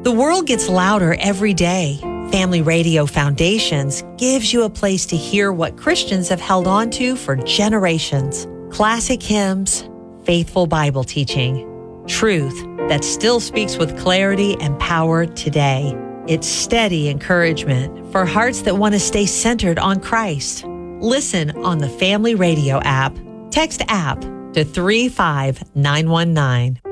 The world gets louder every day. Family Radio Foundations gives you a place to hear what Christians have held on to for generations. Classic hymns, faithful Bible teaching, truth that still speaks with clarity and power today. It's steady encouragement for hearts that want to stay centered on Christ. Listen on the Family Radio app. Text app to 35919.